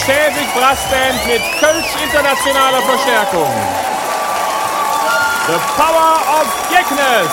Schäwig Brassband mit Kölsch internationaler Verstärkung. The Power of Geknes.